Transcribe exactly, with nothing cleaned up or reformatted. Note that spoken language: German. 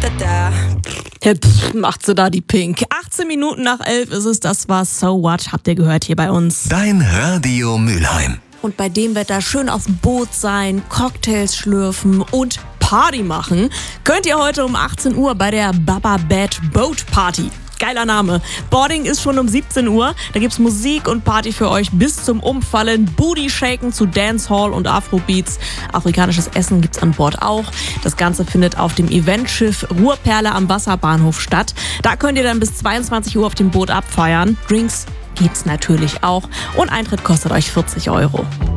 Pff, macht sie da die Pink. achtzehn Minuten nach elf ist es, das war So What, habt ihr gehört hier bei uns. Dein Radio Mülheim. Und bei dem Wetter schön auf dem Boot sein, Cocktails schlürfen und Party machen, könnt ihr heute um achtzehn Uhr bei der Baba Bad Boat Party. Geiler Name. Boarding ist schon um siebzehn Uhr. Da gibt's Musik und Party für euch bis zum Umfallen. Booty Shaken zu Dancehall und Afrobeats. Afrikanisches Essen gibt's an Bord auch. Das Ganze findet auf dem Eventschiff Ruhrperle am Wasserbahnhof statt. Da könnt ihr dann bis zweiundzwanzig Uhr auf dem Boot abfeiern. Drinks gibt's natürlich auch. Und Eintritt kostet euch vierzig Euro.